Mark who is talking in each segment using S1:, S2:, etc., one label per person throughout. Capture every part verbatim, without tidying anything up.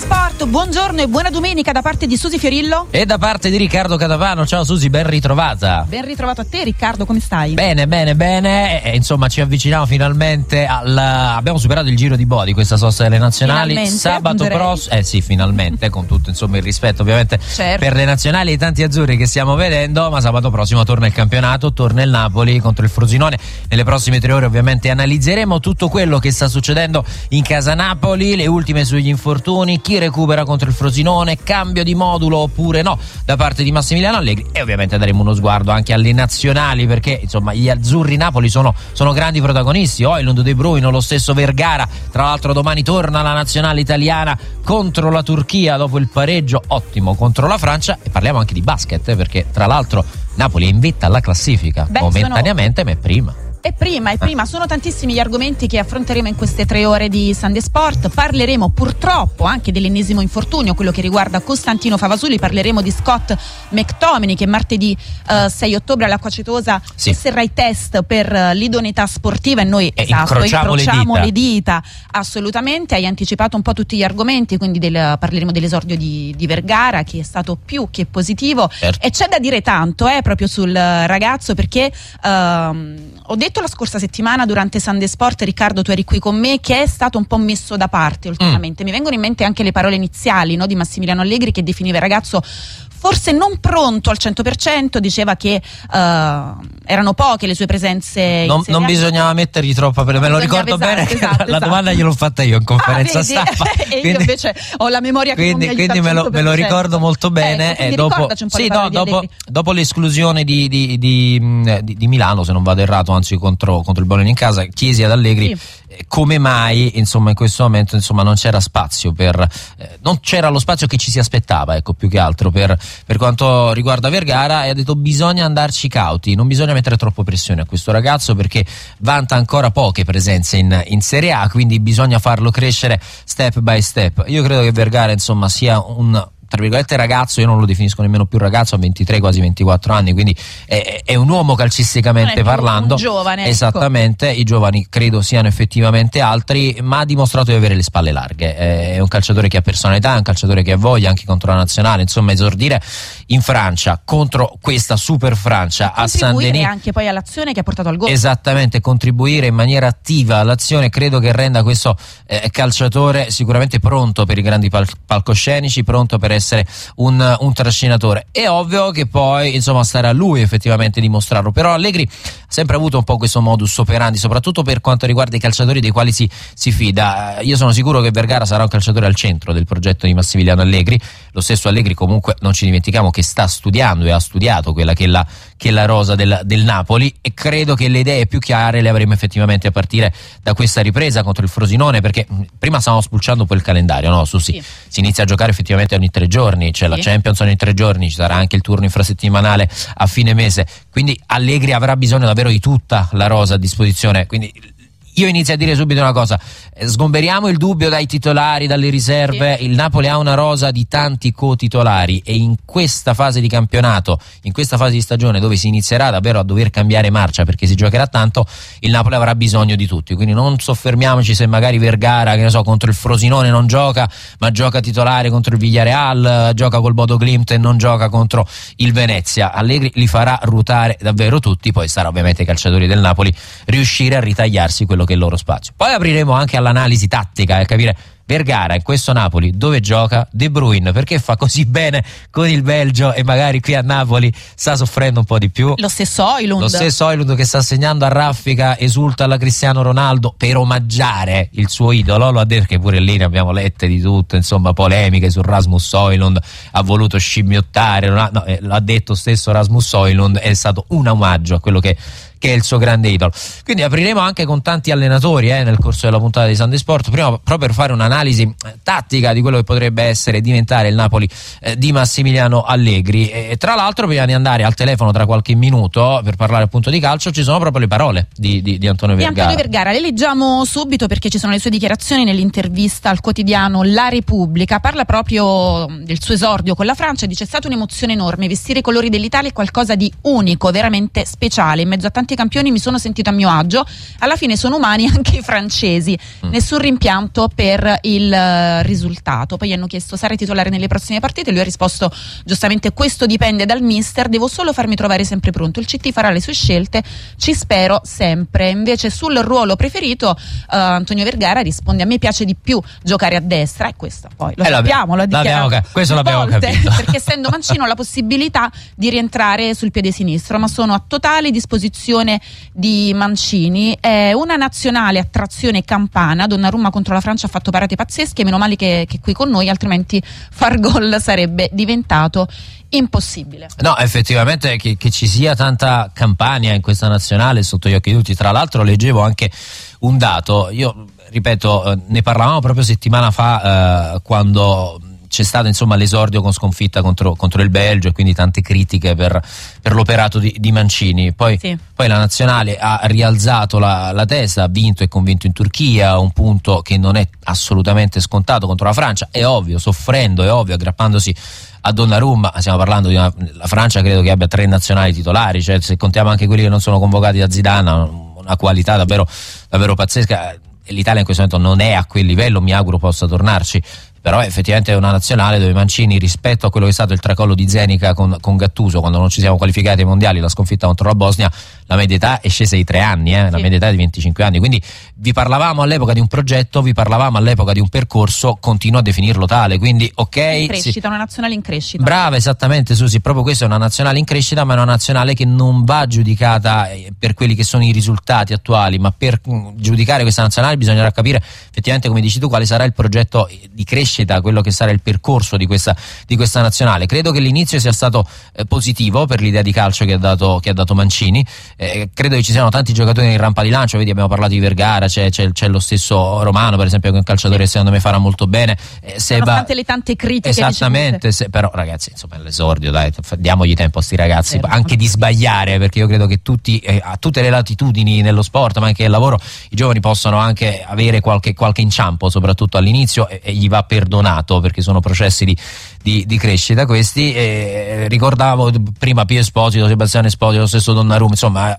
S1: Sport, buongiorno e buona domenica da parte di Susi Fiorillo
S2: e da parte di Riccardo Catapano. Ciao Susi, ben ritrovata.
S1: Ben ritrovato a te Riccardo, come stai?
S2: Bene, bene, bene, e, insomma ci avviciniamo finalmente al... abbiamo superato il giro di boa di questa sosta delle nazionali.
S1: Finalmente,
S2: sabato prossimo, eh sì finalmente, con tutto insomma il rispetto ovviamente
S1: certo.
S2: per le nazionali e i tanti azzurri che stiamo vedendo, ma sabato prossimo torna il campionato, torna il Napoli contro il Frosinone. Nelle prossime tre ore ovviamente analizzeremo tutto quello che sta succedendo in casa Napoli, le ultime sugli infortuni, chi recupera contro il Frosinone, cambio di modulo oppure no da parte di Massimiliano Allegri, e ovviamente daremo uno sguardo anche alle nazionali, perché insomma gli azzurri Napoli sono, sono grandi protagonisti. Højlund, De Bruyne, lo stesso Vergara. Tra l'altro domani torna la nazionale italiana contro la Turchia dopo il pareggio ottimo contro la Francia, e parliamo anche di basket, eh, perché tra l'altro Napoli è in vetta alla classifica. Beh, momentaneamente sono... ma è prima.
S1: E prima, e prima, sono tantissimi gli argomenti che affronteremo in queste tre ore di Sunday Sport. Parleremo purtroppo anche dell'ennesimo infortunio, quello che riguarda Costantino Favasuli. Parleremo di Scott McTominay, che martedì uh, sei ottobre alla Quacetosa sì. esserà i test per uh, l'idoneità sportiva, e noi
S2: e
S1: esatto,
S2: incrociamo,
S1: incrociamo
S2: le,
S1: le,
S2: dita.
S1: dita assolutamente. Hai anticipato un po' tutti gli argomenti, quindi del, parleremo dell'esordio di, di Vergara, che è stato più che positivo, certo. E c'è da dire tanto eh, proprio sul ragazzo, perché uh, ho detto la scorsa settimana durante Sunday Sport, Riccardo, tu eri qui con me, che è stato un po' messo da parte ultimamente. Mm. Mi vengono in mente anche le parole iniziali, no, di Massimiliano Allegri, che definiva il ragazzo forse non pronto al cento per cento, diceva che uh, erano poche le sue presenze.
S2: Non, non bisognava mettergli troppa, per me lo ricordo
S1: esatto,
S2: bene,
S1: esatto,
S2: la
S1: esatto.
S2: domanda gliel'ho fatta io in conferenza
S1: ah,
S2: stampa.
S1: e
S2: quindi,
S1: io invece ho la memoria che
S2: quindi,
S1: non mi
S2: quindi me, lo, me lo ricordo molto bene.
S1: Ecco,
S2: e dopo, sì, no, dopo, dopo l'esclusione di, di, di, di, di Milano, se non vado errato, anzi contro, contro il Bologna in casa, chiesi ad Allegri sì. come mai insomma in questo momento insomma non c'era spazio per eh, non c'era lo spazio che ci si aspettava, ecco, più che altro per, per quanto riguarda Vergara, e ha detto bisogna andarci cauti, non bisogna mettere troppo pressione a questo ragazzo perché vanta ancora poche presenze in, in Serie A, quindi bisogna farlo crescere step by step. Io credo che Vergara insomma sia un tra virgolette ragazzo, io non lo definisco nemmeno più ragazzo, ha ventitré quasi ventiquattro anni, quindi è, è un uomo calcisticamente parlando,
S1: un giovane,
S2: esattamente, ecco. I giovani credo siano effettivamente altri, ma ha dimostrato di avere le spalle larghe, è un calciatore che ha personalità, è un calciatore che ha voglia anche contro la nazionale, insomma esordire in Francia contro questa super Francia a Saint-Denis,
S1: anche poi all'azione che ha portato al gol,
S2: esattamente, contribuire in maniera attiva all'azione, credo che renda questo eh, calciatore sicuramente pronto per i grandi pal- palcoscenici, pronto per essere essere un, un trascinatore. È ovvio che poi insomma starà a lui effettivamente dimostrarlo, però Allegri ha sempre avuto un po' questo modus operandi, soprattutto per quanto riguarda i calciatori dei quali si, si fida. Io sono sicuro che Vergara sarà un calciatore al centro del progetto di Massimiliano Allegri. Lo stesso Allegri comunque non ci dimentichiamo che sta studiando e ha studiato quella che è la, che è la rosa del, del Napoli, e credo che le idee più chiare le avremo effettivamente a partire da questa ripresa contro il Frosinone, perché prima stavamo spulciando un po' il calendario, no? Su, si, sì. si inizia a giocare effettivamente ogni tre giorni, c'è sì. la Champions ogni tre giorni, ci sarà anche il turno infrasettimanale a fine mese, quindi Allegri avrà bisogno davvero di tutta la rosa a disposizione. Quindi io inizio a dire subito una cosa: sgomberiamo il dubbio dai titolari, dalle riserve. Sì. Il Napoli ha una rosa di tanti co-titolari, e in questa fase di campionato, in questa fase di stagione dove si inizierà davvero a dover cambiare marcia perché si giocherà tanto, il Napoli avrà bisogno di tutti. Quindi non soffermiamoci se magari Vergara, che ne so, contro il Frosinone non gioca, ma gioca titolare contro il Villarreal, gioca col Bodo Glimt e non gioca contro il Venezia. Allegri li farà ruotare davvero tutti, poi sarà ovviamente ai calciatori del Napoli riuscire a ritagliarsi quello che è il loro spazio. Poi apriremo anche all'analisi tattica e capire Vergara in questo Napoli dove gioca, De Bruyne perché fa così bene con il Belgio e magari qui a Napoli sta soffrendo un po' di più.
S1: Lo stesso Højlund.
S2: Lo stesso Højlund che sta segnando a raffica, esulta alla Cristiano Ronaldo per omaggiare il suo idolo. Lo ha detto, che pure lì ne abbiamo lette di tutto, insomma, polemiche su Rasmus Højlund, ha voluto scimmiottare, no, no, eh, l'ha detto stesso Rasmus Højlund, è stato un omaggio a quello che che è il suo grande idolo. Quindi apriremo anche con tanti allenatori eh, nel corso della puntata di Sunday Sport, prima proprio per fare un'analisi eh, tattica di quello che potrebbe essere diventare il Napoli eh, di Massimiliano Allegri. E tra l'altro, prima di andare al telefono tra qualche minuto per parlare appunto di calcio, ci sono proprio le parole di, di, di Antonio Vergara.
S1: Di Antonio Vergara, le leggiamo subito perché ci sono le sue dichiarazioni nell'intervista al quotidiano La Repubblica. Parla proprio del suo esordio con la Francia, dice: è stata un'emozione enorme, vestire i colori dell'Italia è qualcosa di unico, veramente speciale, in mezzo a tanti tanti campioni mi sono sentito a mio agio, alla fine sono umani anche i francesi, mm. nessun rimpianto per il uh, risultato. Poi gli hanno chiesto: sarai titolare nelle prossime partite? Lui ha risposto giustamente: questo dipende dal mister, devo solo farmi trovare sempre pronto, il C T farà le sue scelte, ci spero sempre. Invece sul ruolo preferito uh, Antonio Vergara risponde: a me piace di più giocare a destra, e questo poi lo eh, sappiamo, lo dichiarato
S2: l'abbiamo, questo l'abbiamo
S1: volte,
S2: capito,
S1: perché essendo mancino ho la possibilità di rientrare sul piede sinistro, ma sono a totale disposizione di Mancini. È una nazionale a trazione campana, Donnarumma contro la Francia ha fatto parate pazzesche, meno male che, che qui con noi, altrimenti far gol sarebbe diventato impossibile.
S2: No, effettivamente che, che ci sia tanta campagna in questa nazionale sotto gli occhi di tutti. Tra l'altro leggevo anche un dato, io ripeto, ne parlavamo proprio settimana fa, eh, quando c'è stato insomma l'esordio con sconfitta contro, contro il Belgio, e quindi tante critiche per, per l'operato di, di Mancini. Poi, sì. poi la nazionale ha rialzato la, la testa, ha vinto e convinto in Turchia, un punto che non è assolutamente scontato contro la Francia, è ovvio, soffrendo, è ovvio, aggrappandosi a Donnarumma. Stiamo parlando di una, la Francia credo che abbia tre nazionali titolari, cioè se contiamo anche quelli che non sono convocati da Zidane, una qualità davvero, davvero pazzesca. L'Italia in questo momento non è a quel livello, mi auguro possa tornarci, però effettivamente è una nazionale dove Mancini, rispetto a quello che è stato il tracollo di Zenica con, con Gattuso quando non ci siamo qualificati ai mondiali, la sconfitta contro la Bosnia, la media età è scesa di tre anni, eh, sì. la media età è di venticinque anni, quindi vi parlavamo all'epoca di un progetto, vi parlavamo all'epoca di un percorso, continuo a definirlo tale, quindi ok,
S1: in crescita, sì. una nazionale in crescita.
S2: Brava, esattamente Susi, proprio questa è una nazionale in crescita, ma è una nazionale che non va giudicata per quelli che sono i risultati attuali, ma per giudicare questa nazionale bisognerà capire effettivamente, come dici tu, quale sarà il progetto di crescita, quello che sarà il percorso di questa, di questa nazionale. Credo che l'inizio sia stato eh, positivo per l'idea di calcio che ha dato, che ha dato Mancini. Eh, credo che ci siano tanti giocatori in rampa di lancio, vedi, abbiamo parlato di Vergara, c'è, c'è, c'è lo stesso Romano per esempio, che è un calciatore che secondo me farà molto bene, eh,
S1: nonostante le tante critiche,
S2: esattamente, se, però ragazzi insomma l'esordio, dai, diamogli tempo a sti ragazzi, certo, anche di sbagliare, perché io credo che tutti, eh, a tutte le latitudini nello sport ma anche nel lavoro, i giovani possono anche avere qualche, qualche inciampo, soprattutto all'inizio, e, e gli va perdonato, perché sono processi di, di, di crescita questi. E ricordavo prima Pio Esposito, Sebastiano Esposito, lo stesso Donnarumma, insomma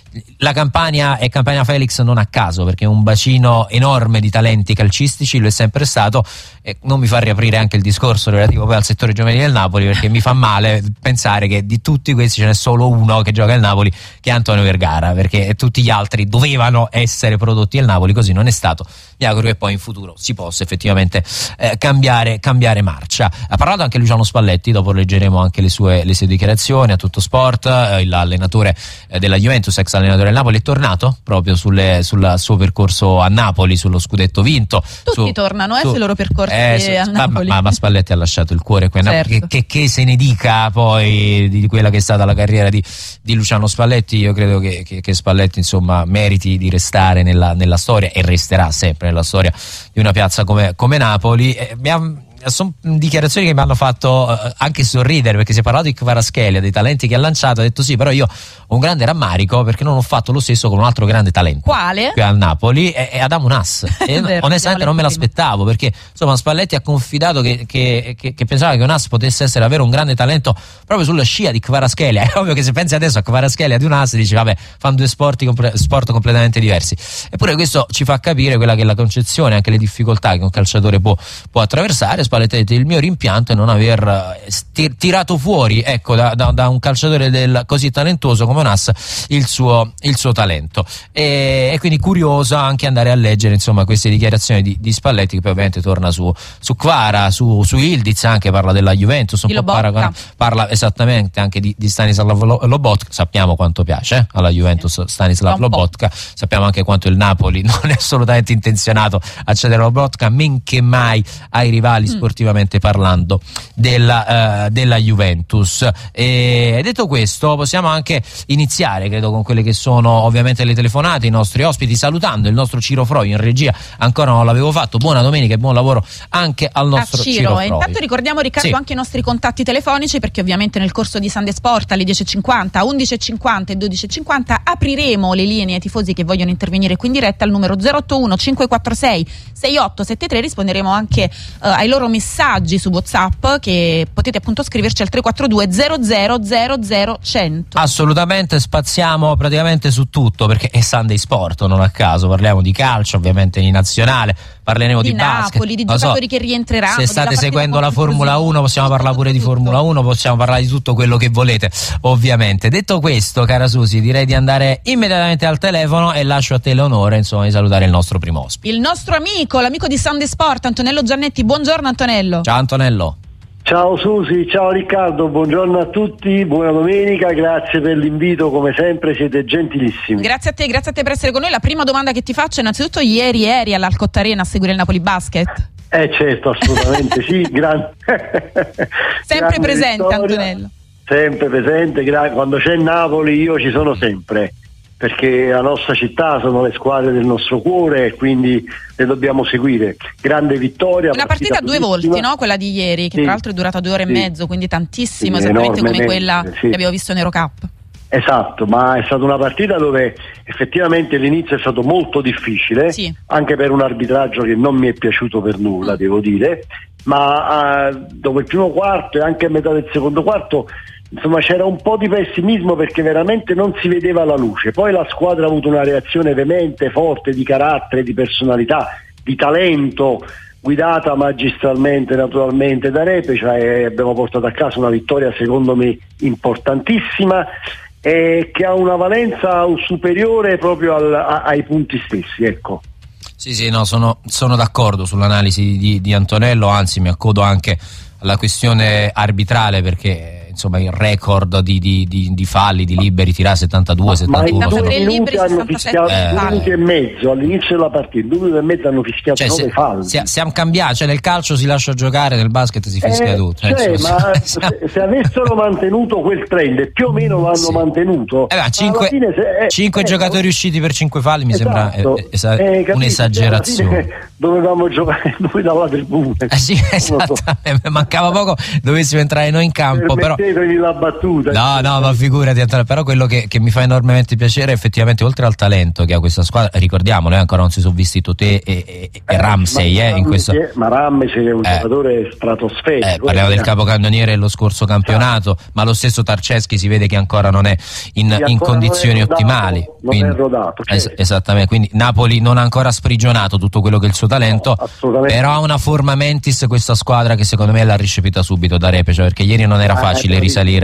S2: la Campania è Campania Felix non a caso, perché è un bacino enorme di talenti calcistici, lo è sempre stato, e non mi fa riaprire anche il discorso relativo poi al settore giovanile del Napoli, perché mi fa male pensare che di tutti questi ce n'è solo uno che gioca al Napoli, che è Antonio Vergara, perché tutti gli altri dovevano essere prodotti al Napoli, così non è stato. Mi auguro che poi in futuro si possa effettivamente eh, cambiare, cambiare marcia. Ha parlato anche Luciano Spalletti, dopo leggeremo anche le sue, le sue dichiarazioni a Tutto Sport, eh, l'allenatore eh, della Juventus, ex allenatore del Napoli, è tornato proprio sulle, sul suo percorso a Napoli, sullo scudetto vinto.
S1: Tutti
S2: su,
S1: tornano eh,
S2: su,
S1: sui loro percorsi
S2: eh, su,
S1: a Napoli.
S2: Ma, ma Spalletti ha lasciato il cuore qui a Napoli.
S1: Certo.
S2: Che, che, che se ne dica poi di quella che è stata la carriera di, di Luciano Spalletti, io credo che, che, che Spalletti insomma meriti di restare nella, nella storia, e resterà sempre nella storia di una piazza come, come Napoli. Eh, abbiamo, sono dichiarazioni che mi hanno fatto eh, anche sorridere, perché si è parlato di Kvaratskhelia, dei talenti che ha lanciato, ha detto sì, però io ho un grande rammarico perché non ho fatto lo stesso con un altro grande talento.
S1: Quale?
S2: Qui al Napoli, è, è Adamu Nass. E vero, onestamente non me l'aspettavo, perché insomma Spalletti ha confidato che, che, che, che pensava che Nass potesse essere davvero un grande talento proprio sulla scia di Kvaratskhelia. È ovvio che se pensi adesso a Kvaratskhelia di un Nass dici vabbè, fanno due sport, sport completamente diversi, eppure questo ci fa capire quella che è la concezione, anche le difficoltà che un calciatore può, può attraversare. Spalletti ha detto il mio rimpianto è non aver tir- tirato fuori, ecco, da, da, da un calciatore del, così talentuoso come Nass il suo, il suo talento, e, e quindi curioso anche andare a leggere insomma queste dichiarazioni di, di Spalletti, che poi ovviamente torna su, su Kvara, su, su Ildiz, anche parla della Juventus, un po' parla, parla esattamente anche di, di Stanislav Lobotka. Sappiamo quanto piace eh, alla Juventus Stanislav Lobotka, sappiamo anche quanto il Napoli non è assolutamente intenzionato a cedere Lobotka, men che mai ai rivali mm. sportivamente parlando della, uh, della Juventus. E detto questo, possiamo anche iniziare, credo, con quelle che sono ovviamente le telefonate, i nostri ospiti, salutando il nostro Ciro Froi in regia. Ancora non l'avevo fatto. Buona domenica e buon lavoro anche al nostro Ciro, Ciro Froi.
S1: Intanto ricordiamo, Riccardo, sì. anche i nostri contatti telefonici, perché ovviamente nel corso di Sunday Sport alle dieci e cinquanta, undici e cinquanta e dodici e cinquanta apriremo le linee ai tifosi che vogliono intervenire qui in diretta al numero zero otto uno cinque quattro sei sei otto sette tre. Risponderemo anche uh, ai loro messaggi su WhatsApp, che potete appunto scriverci al tre quattro due zero zero zero zero cento.
S2: Assolutamente, spaziamo praticamente su tutto, perché è Sunday Sport, non a caso parliamo di calcio, ovviamente di nazionale, parleremo di,
S1: di
S2: basket,
S1: Napoli, di giocatori so, che rientreranno.
S2: Se state seguendo la Formula uno possiamo parlare pure di Formula uno, possiamo parlare di tutto quello che volete, ovviamente. Detto questo, cara Susi, direi di andare immediatamente al telefono e lascio a te l'onore, insomma, di salutare il nostro primo ospite.
S1: Il nostro amico, l'amico di Sunday Sport, Antonello Giannetti. Buongiorno Antonello.
S2: Ciao Antonello.
S3: Ciao Susi, ciao Riccardo, buongiorno a tutti, buona domenica, grazie per l'invito, come sempre siete gentilissimi.
S1: Grazie a te, grazie a te per essere con noi. La prima domanda che ti faccio, innanzitutto, ieri eri all'Alcott Arena a seguire il Napoli Basket?
S3: Eh certo, assolutamente sì, gran...
S1: sempre presente vittoria, Antonello.
S3: Sempre presente, gra... quando c'è Napoli io ci sono sempre, perché la nostra città sono le squadre del nostro cuore e quindi le dobbiamo seguire. Grande vittoria.
S1: Una partita, partita a due volti, no? Quella di ieri, che sì, tra l'altro è durata due ore sì, e mezzo, quindi tantissimo, sì, esattamente come quella sì, che abbiamo visto in Eurocup.
S3: Esatto, ma è stata una partita dove effettivamente l'inizio è stato molto difficile, sì, anche per un arbitraggio che non mi è piaciuto per nulla, mm. devo dire, ma uh, dopo il primo quarto e anche a metà del secondo quarto, insomma, c'era un po' di pessimismo perché veramente non si vedeva la luce. Poi la squadra ha avuto una reazione veemente, forte, di carattere, di personalità, di talento, guidata magistralmente naturalmente da Repe, cioè abbiamo portato a casa una vittoria secondo me importantissima e che ha una valenza superiore proprio al, a, ai punti stessi, ecco.
S2: Sì, sì, no, sono, sono d'accordo sull'analisi di, di Antonello, anzi mi accodo anche alla questione arbitrale, perché insomma il record di, di, di, di falli, di liberi tirati settantadue settantuno,
S3: ma in due minuti hanno fischiato eh. due minuti e mezzo all'inizio della partita, due minuti e mezzo hanno fischiato cioè, nove se, falli.
S2: Se, siamo cambiati, cioè nel calcio si lascia giocare, nel basket si fischia
S3: eh,
S2: tutto.
S3: Cioè,
S2: eh,
S3: ma se, se avessero mantenuto quel trend, e più o meno l'hanno sì. mantenuto.
S2: Eh, cinque fine, se, eh, cinque eh, giocatori eh, usciti per cinque falli mi esatto, sembra eh, esa- eh, un'esagerazione.
S3: Dovevamo giocare noi dalla tribuna.
S2: Eh sì, esattamente, mancava poco, dovessimo entrare noi in campo, però
S3: la battuta.
S2: No, no, ma figurati, però quello che, che mi fa enormemente piacere effettivamente, oltre al talento che ha questa squadra, ricordiamolo, eh, ancora non si sono visti Totè e, e, e Ramsey,
S3: ma,
S2: eh, in questo...
S3: ma Ramsey è un eh, giocatore stratosferico.
S2: Eh, parliamo del capocannoniere dello scorso campionato, sì, ma lo stesso Tarceschi si vede che ancora non è in, in condizioni
S3: non è rodato,
S2: ottimali.
S3: Non
S2: quindi,
S3: è rodato. Certo.
S2: Es- esattamente, quindi Napoli non ha ancora sprigionato tutto quello che è il suo talento, no, però ha una forma mentis questa squadra che secondo me l'ha ricepita subito da Repe, cioè, perché ieri non era facile ah, risalire.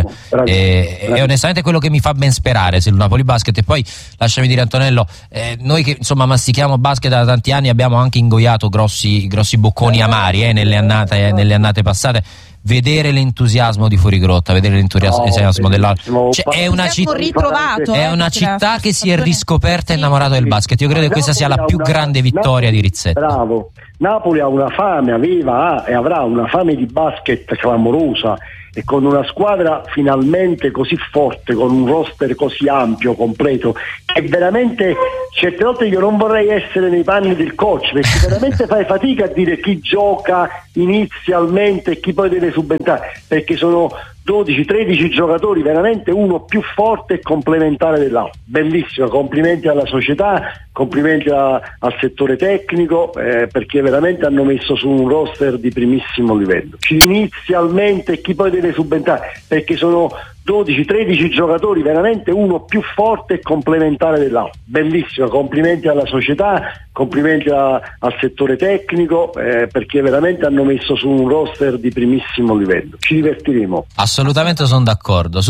S2: E, e onestamente quello che mi fa ben sperare se il Napoli Basket. E poi lasciami dire, Antonello, eh, noi che insomma mastichiamo basket da tanti anni abbiamo anche ingoiato grossi, grossi bocconi amari eh, nelle, annate, eh, nelle annate passate. Vedere l'entusiasmo di Fuorigrotta, vedere l'entusiasmo no, dell'altro, cioè, è una città
S1: ritrovato,
S2: è
S1: eh,
S2: una città che si è riscoperta e innamorata del basket. Io credo che questa sia la più grande vittoria di Rizzetto.
S3: Bravo, Napoli ha una fame, aveva ha, e avrà una fame di basket clamorosa, e con una squadra finalmente così forte, con un roster così ampio, completo, che veramente certe volte io non vorrei essere nei panni del coach, perché veramente fai fatica a dire chi gioca inizialmente e chi poi deve subentrare, perché sono dodici tredici giocatori, veramente uno più forte e complementare dell'altro. Bellissimo, complimenti alla società, complimenti a, al settore tecnico, eh, perché veramente hanno messo su un roster di primissimo livello. Inizialmente chi poi deve subentrare, perché sono dodici tredici giocatori, veramente uno più forte e complementare dell'altro. Bellissimo, complimenti alla società, complimenti a, al settore tecnico, eh, perché veramente hanno messo su un roster di primissimo livello. Ci divertiremo.
S2: Assolutamente sono d'accordo.